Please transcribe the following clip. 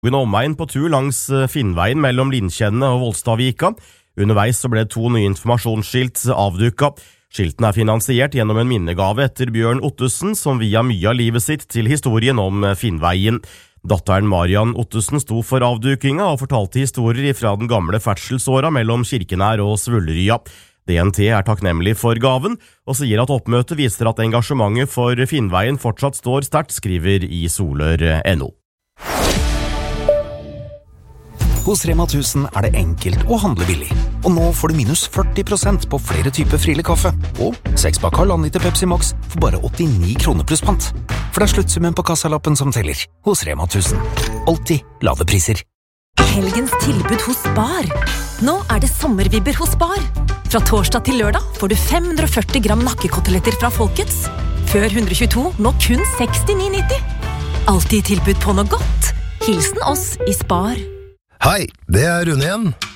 En omegn på tur langs Finnveien mellom Linkjenne og Volstavika. Underveis så ble 2 nye informasjonsskilt avdukket. Skiltene finansiert gjennom en minnegave etter Bjørn Ottesen, som via mye av livet sitt til historien om Finnveien. Datteren Marian Ottesen sto for avdukinga og fortalte historier fra den gamle ferdselsåra mellom Kirkenær og Svullerya. DNT takknemlig for gaven, og sier at oppmøtet viser at engasjementet for Finnveien fortsatt står sterkt, skriver i Solør.no. Hos Rema 1000 det enkelt å handle billig. Og nå får du minus 40% på flere typer Friele kaffe. Og 6-pakk halvannen liter Pepsi Max for bare 89 kroner pluss pant. For det sluttsummen på kassalappen som teller. Hos Rema 1000. Alltid lave priser. Helgens tilbud hos Spar. Nå det sommervibber hos Spar. Fra torsdag til lørdag får du 540 gram nakkekoteletter fra Folkets. Før 122, nå kun 69,90. Alltid tilbud på noe godt. Hilsen oss i Spar. Hei, det Rune igjen.